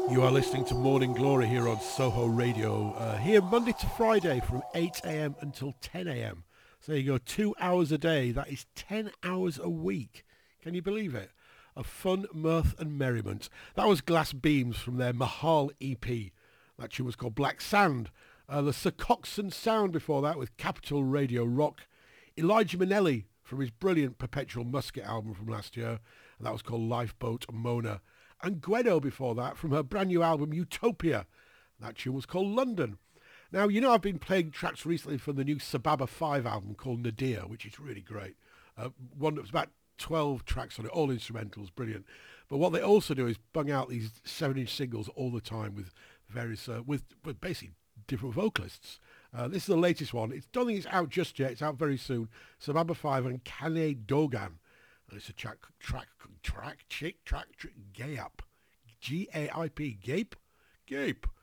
You are listening to Morning Glory here on Soho Radio, here Monday to Friday from 8 a.m. until 10 a.m. So there you go, 2 hours a day. That is 10 hours a week. Can you believe it? Of fun, mirth and merriment. That was Glass Beams from their Mahal EP. That tune was called Black Sand. The Sir Coxsone Sound before that with Capital Radio Rock. Elijah Minnelli from his brilliant Perpetual Musket album from last year. And that was called Lifeboat Mona. And Gwenno before that from her brand new album Utopia. That tune was called London. Now, you know I've been playing tracks recently from the new Sababa 5 album called Nadir, which is really great. One that was about 12 tracks on it, all instrumentals, brilliant. But what they also do is bung out these 7-inch singles all the time with various, with basically different vocalists. This is the latest one. Don't think it's out just yet. It's out very soon. Sababa 5 and Kane Dogan. And it's a track, Gayap. Gaip. Gape? Gape?